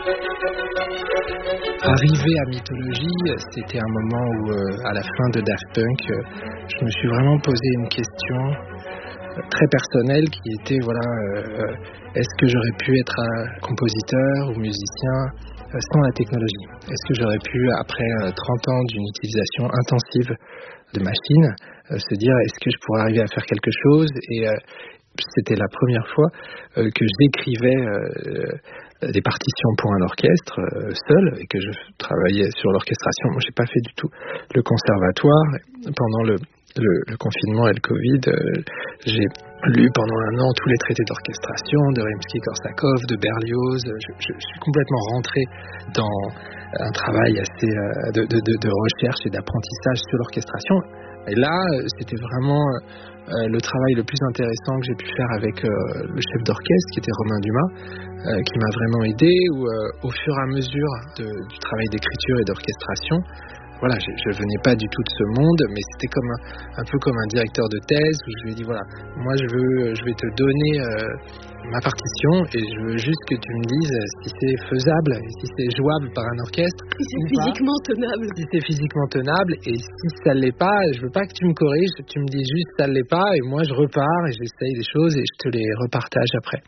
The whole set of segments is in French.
Arrivé à Mythologie, c'était un moment où, à la fin de Daft Punk, je me suis vraiment posé une question très personnelle qui était, est-ce que j'aurais pu être un compositeur ou musicien sans la technologie? Est-ce que j'aurais pu, après 30 ans d'une utilisation intensive de machines, se dire, est-ce que je pourrais arriver à faire quelque chose? Et c'était la première fois que j'écrivais des partitions pour un orchestre seul et que je travaillais sur l'orchestration. Moi, j'ai pas fait du tout le conservatoire. Pendant le confinement et le Covid, j'ai lu pendant un an tous les traités d'orchestration de Rimsky-Korsakov, de Berlioz. Je suis complètement rentré dans un travail assez de recherche et d'apprentissage sur l'orchestration. Et là, c'était vraiment le travail le plus intéressant que j'ai pu faire avec le chef d'orchestre, qui était Romain Dumas, qui m'a vraiment aidé, où au fur et à mesure du travail d'écriture et d'orchestration, voilà, je venais pas du tout de ce monde, mais c'était comme un peu comme un directeur de thèse où je lui ai dit voilà, moi je vais te donner ma partition et je veux juste que tu me dises si c'est faisable, si c'est jouable par un orchestre, si c'est physiquement tenable. Si c'est physiquement tenable, et si ça l'est pas, je veux pas que tu me corriges, tu me dis juste ça l'est pas et moi je repars et j'essaye des choses et je te les repartage après.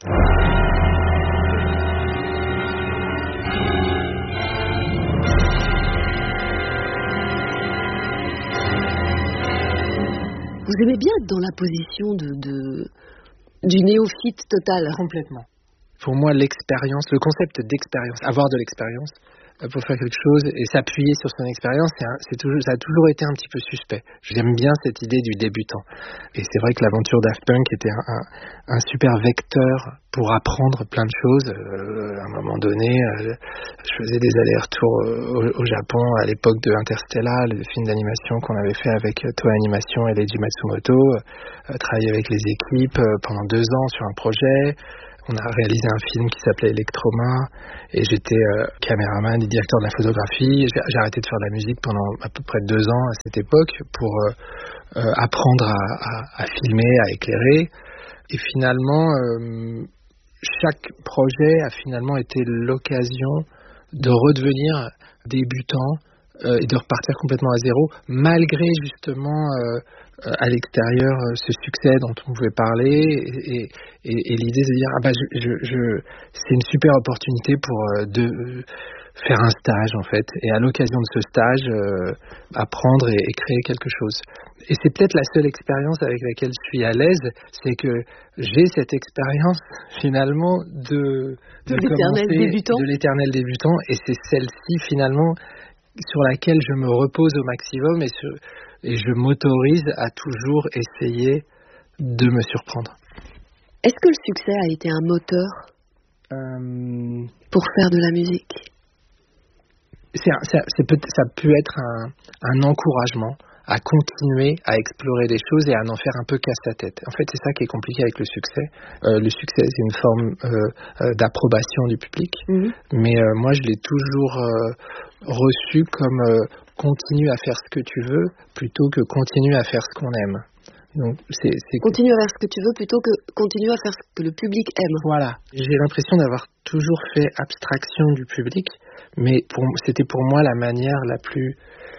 Vous aimez bien être dans la position du néophyte total. Complètement. Pour moi, l'expérience, le concept d'expérience, avoir de l'expérience pour faire quelque chose et s'appuyer sur son expérience, ça a toujours été un petit peu suspect. J'aime bien cette idée du débutant. Et c'est vrai que l'aventure Daft Punk était un super vecteur pour apprendre plein de choses. À un moment donné, je faisais des allers-retours au Japon à l'époque de Interstellar, le film d'animation qu'on avait fait avec Toei Animation et Leiji Matsumoto, travailler avec les équipes pendant 2 ans sur un projet. On a réalisé un film qui s'appelait Electroma et j'étais caméraman et directeur de la photographie. J'ai arrêté de faire de la musique pendant à peu près 2 ans à cette époque pour apprendre à filmer, à éclairer. Et finalement, chaque projet a finalement été l'occasion de redevenir débutant et de repartir complètement à zéro, malgré justement à l'extérieur ce succès dont on pouvait parler et l'idée de dire c'est une super opportunité pour faire un stage en fait, et à l'occasion de ce stage apprendre et créer quelque chose. Et c'est peut-être la seule expérience avec laquelle je suis à l'aise, c'est que j'ai cette expérience finalement de l'éternel débutant, et c'est celle-ci finalement sur laquelle je me repose au maximum et je m'autorise à toujours essayer de me surprendre. Est-ce que le succès a été un moteur pour faire de la musique? Ça peut être un encouragement à continuer à explorer des choses et à en faire un peu casse la tête. En fait, c'est ça qui est compliqué avec le succès. Le succès, c'est une forme d'approbation du public, mais moi, je l'ai toujours reçu comme continue à faire ce que tu veux plutôt que continue à faire ce qu'on aime. Donc, continue à faire ce que tu veux plutôt que continue à faire ce que le public aime. Voilà. J'ai l'impression d'avoir toujours fait abstraction du public, mais c'était pour moi la manière la plus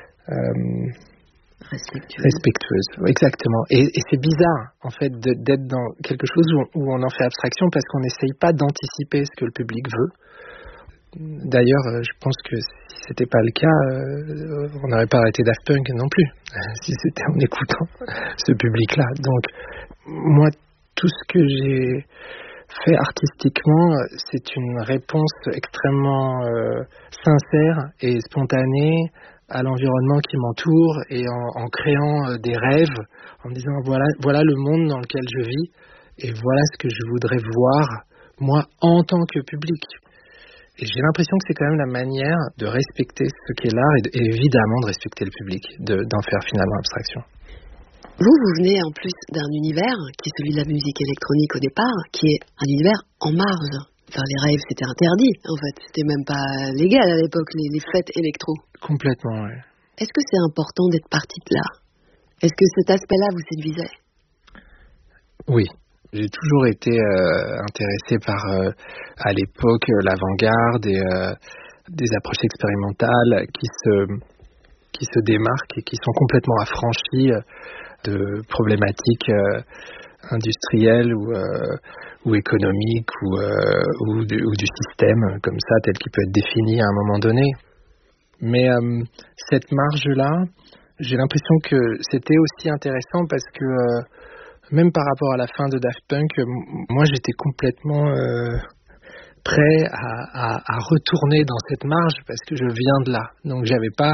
respectueuse. Exactement. Et c'est bizarre, en fait, d'être dans quelque chose où on en fait abstraction parce qu'on n'essaye pas d'anticiper ce que le public veut. D'ailleurs, je pense que si c'était pas le cas, on n'aurait pas arrêté Daft Punk non plus, si c'était en écoutant ce public-là. Donc, moi, tout ce que j'ai fait artistiquement, c'est une réponse extrêmement sincère et spontanée à l'environnement qui m'entoure et en créant des rêves, en me disant voilà le monde dans lequel je vis et voilà ce que je voudrais voir, moi, en tant que public. Et j'ai l'impression que c'est quand même la manière de respecter ce qu'est l'art et évidemment de respecter le public, d'en faire finalement abstraction. Vous venez en plus d'un univers qui est celui de la musique électronique au départ, qui est un univers en marge. Enfin, les raves, c'était interdit, en fait. C'était même pas légal à l'époque, les fêtes électro. Complètement, oui. Est-ce que c'est important d'être parti de là? Est-ce que cet aspect-là vous séduisait? Oui. J'ai toujours été intéressé par, à l'époque, l'avant-garde et des approches expérimentales qui se démarquent et qui sont complètement affranchies de problématiques industrielles ou économiques ou du système comme ça, tel qu'il peut être défini à un moment donné. Mais cette marge-là, j'ai l'impression que c'était aussi intéressant parce que même par rapport à la fin de Daft Punk, moi j'étais complètement prêt à retourner dans cette marge parce que je viens de là. Donc j'avais pas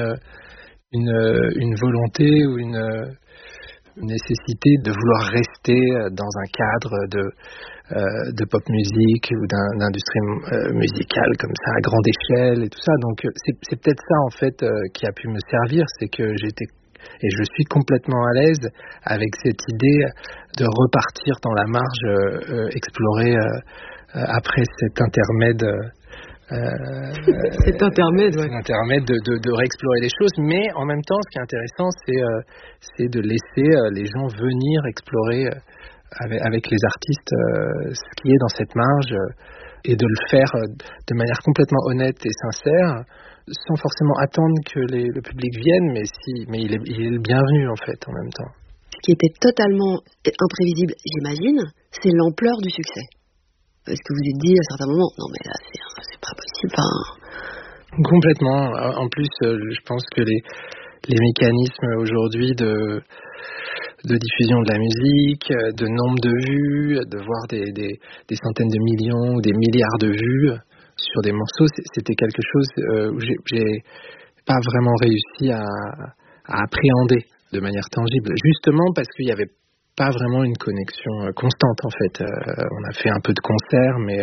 une volonté ou une nécessité de vouloir rester dans un cadre de pop musique ou d'industrie musicale comme ça à grande échelle et tout ça. Donc c'est peut-être ça en fait qui a pu me servir, c'est que j'étais et je suis complètement à l'aise avec cette idée de repartir dans la marge explorée après cet intermède. Cet intermède, ouais. Cet intermède de réexplorer les choses, mais en même temps, ce qui est intéressant, c'est de laisser les gens venir explorer avec les artistes ce qui est dans cette marge et de le faire de manière complètement honnête et sincère, sans forcément attendre que le public vienne, mais il est le bienvenu en fait en même temps. Ce qui était totalement imprévisible, j'imagine, c'est l'ampleur du succès. Parce que vous vous êtes dit à certains moments, non mais là c'est pas possible. Enfin... Complètement. En plus, je pense que les mécanismes aujourd'hui de diffusion de la musique, de nombre de vues, de voir des centaines de millions ou des milliards de vues sur des morceaux, c'était quelque chose où j'ai pas vraiment réussi à appréhender de manière tangible. Justement parce qu'il y avait pas vraiment une connexion constante en fait. On a fait un peu de concerts, mais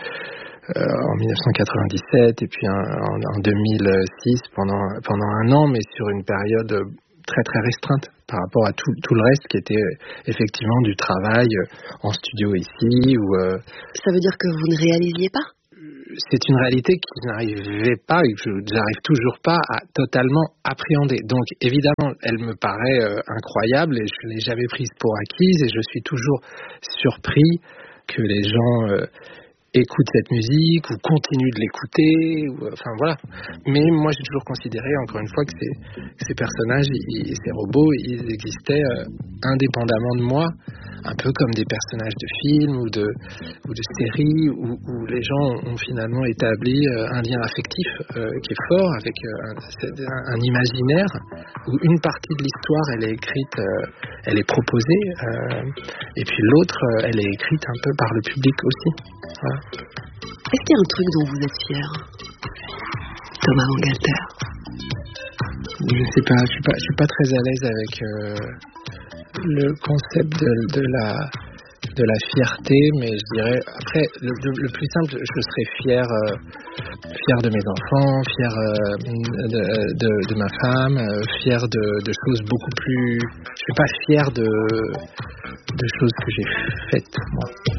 en 1997 et puis en 2006 pendant un an, mais sur une période très très restreinte par rapport à tout le reste qui était effectivement du travail en studio ici. Ça veut dire que vous ne réalisiez pas ? C'est une réalité que je n'arrivais pas et que je n'arrive toujours pas à totalement appréhender. Donc évidemment, elle me paraît incroyable et je ne l'ai jamais prise pour acquise et je suis toujours surpris que les gens écoutent cette musique ou continuent de l'écouter. Enfin voilà. Mais moi j'ai toujours considéré encore une fois que ces personnages et ces robots, ils existaient indépendamment de moi. Un peu comme des personnages de films ou de séries où les gens ont finalement établi un lien affectif qui est fort avec un imaginaire où une partie de l'histoire elle est écrite, elle est proposée et puis l'autre elle est écrite un peu par le public aussi. Voilà. Est-ce qu'il y a un truc dont vous êtes fier, Thomas Bangalter? Je sais pas, je suis pas très à l'aise avec le concept de la fierté, mais je dirais après le plus simple, je serais fier de mes enfants, fier de ma femme, fier de choses beaucoup plus. Je suis pas fier de choses que j'ai faites moi.